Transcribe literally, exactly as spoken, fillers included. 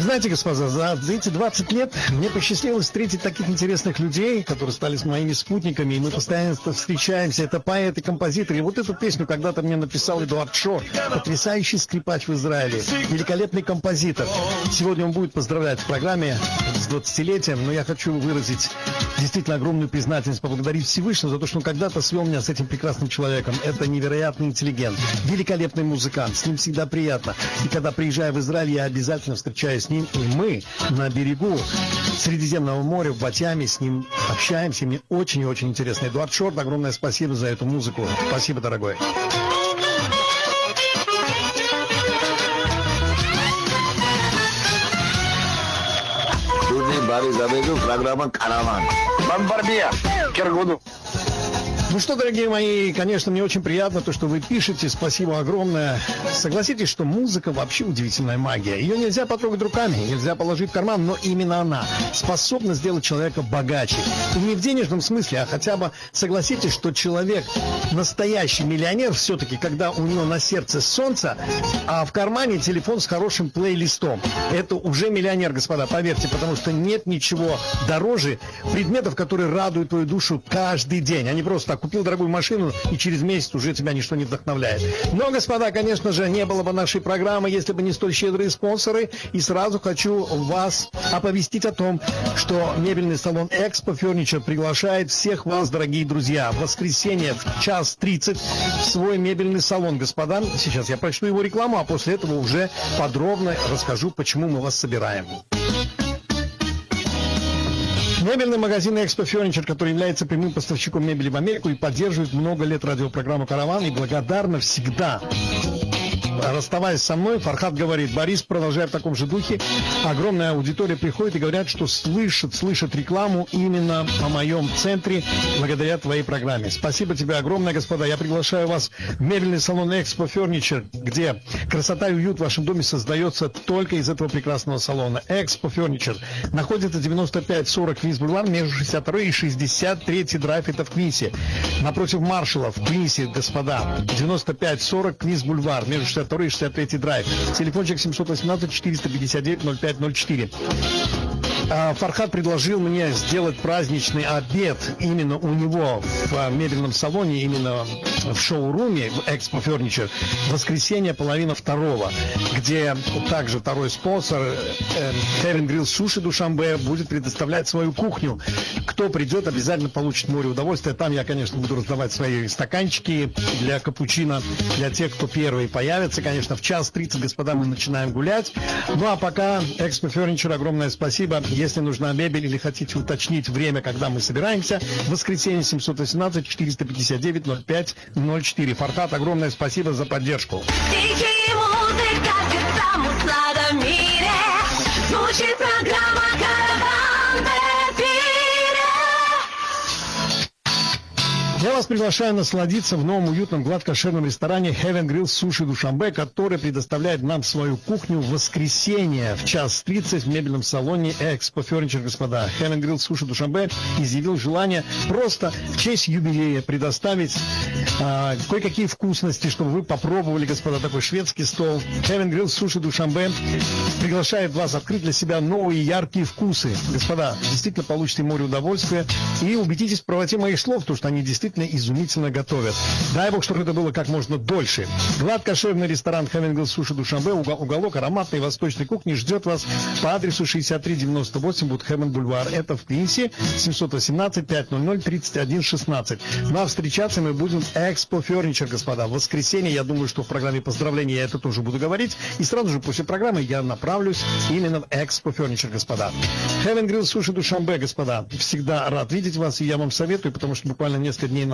знаете, господа, за эти двадцать лет мне посчастливилось встретить таких интересных людей, которые стали моими спутниками, и мы постоянно встречаемся. Это поэт и композитор. И вот эту песню когда-то мне написал Эдуард Шор, потрясающий скрипач в Израиле, великолепный композитор. Сегодня он будет поздравлять в программе с двадцатилетием, но я хочу выразить действительно огромную признательность, поблагодарить Всевышнего за то, что он когда-то свел меня с этим прекрасным человеком. Это невероятный интеллигент, великолепный музыкант, с ним всегда приятно. И когда приезжаю в Израиль, я обязательно встречаюсь с ним, и мы на берегу Средиземного моря в Батьяме с ним общаемся. Мне очень и очень интересно. Эдуард Шор, огромное спасибо за эту музыку. Спасибо, дорогой. Программа «Караван». Бомбардия. Киргуду. Ну что, дорогие мои, конечно, мне очень приятно то, что вы пишете. Спасибо огромное. Согласитесь, что музыка вообще удивительная магия. Ее нельзя потрогать руками, нельзя положить в карман, но именно она способна сделать человека богаче. И не в денежном смысле, а хотя бы согласитесь, что человек настоящий миллионер все-таки, когда у него на сердце солнце, а в кармане телефон с хорошим плейлистом. Это уже миллионер, господа, поверьте, потому что нет ничего дороже предметов, которые радуют твою душу каждый день. Они просто купил дорогую машину, и через месяц уже тебя ничто не вдохновляет. Но, господа, конечно же, не было бы нашей программы, если бы не столь щедрые спонсоры. И сразу хочу вас оповестить о том, что мебельный салон Expo Furniture приглашает всех вас, дорогие друзья, в воскресенье в час тридцать в свой мебельный салон. Господа, сейчас я прочту его рекламу, а после этого уже подробно расскажу, почему мы вас собираем. Мебельный магазин Expo Furniture, который является прямым поставщиком мебели в Америку и поддерживает много лет радиопрограмму «Караван», и благодарна всегда. Расставаясь со мной, Фархад говорит: Борис, продолжай в таком же духе. Огромная аудитория приходит и говорят, что слышат, слышат рекламу именно о моем центре благодаря твоей программе. Спасибо тебе огромное, господа. Я приглашаю вас в мебельный салон Expo Furniture, где красота и уют в вашем доме создается только из этого прекрасного салона. Expo Furniture находится девяносто пять сорок Квинс Бульвар между шестьдесят второй и шестьдесят третий драйв, это в Квинсе. Напротив Маршалла в Квинсе, господа, девяносто пять сорок Квинс Бульвар между шестьдесят второй и шестьдесят третий драйв. Телефончик семьсот восемнадцать четыреста пятьдесят девять ноль пять ноль четыре. Фархад предложил мне сделать праздничный обед именно у него в мебельном салоне, именно в шоуруме в Expo Furniture, в воскресенье половина второго, где также второй спонсор Heaven Grill Суши Душанбе будет предоставлять свою кухню. Кто придет, обязательно получит море удовольствия. Там я, конечно, буду раздавать свои стаканчики для капучино, для тех, кто первые появится. Конечно, в час тридцать, господа, мы начинаем гулять. Ну а пока Expo Furniture, огромное спасибо. Если нужна мебель или хотите уточнить время, когда мы собираемся, в воскресенье семьсот восемнадцать четыреста пятьдесят девять ноль пять ноль четыре. Фархад, огромное спасибо за поддержку. Звучит программа «Караван» в эфире. Я вас приглашаю насладиться в новом уютном гладкошерном ресторане Heaven Grill Суши Душанбе, который предоставляет нам свою кухню в воскресенье в час тридцать в мебельном салоне Expo Furniture, господа. Heaven Grill Суши Душанбе изъявил желание просто в честь юбилея предоставить а, кое-какие вкусности, чтобы вы попробовали, господа, такой шведский стол. Heaven Grill Суши Душанбе приглашает вас открыть для себя новые яркие вкусы. Господа, действительно получите море удовольствия и убедитесь в правоте моих слов, потому что они действительно изумительно готовят. Дай бог, чтобы это было как можно дольше. Гладкошерный ресторан Heaven Grill Суши Душанбе, уголок ароматной восточной кухни, ждет вас по адресу шестьдесят три девяносто восемь Будхемен Бульвар. Это в Квинсе, семьсот восемнадцать пятьсот тридцать один шестнадцать. Ну а встречаться мы будем в Expo Furniture, господа. В воскресенье, я думаю, что в программе поздравления я это тоже буду говорить. И сразу же после программы я направлюсь именно в Expo Furniture, господа. Heaven Grill Суши Душанбе, господа. Всегда рад видеть вас, и я вам советую, потому что буквально несколько дней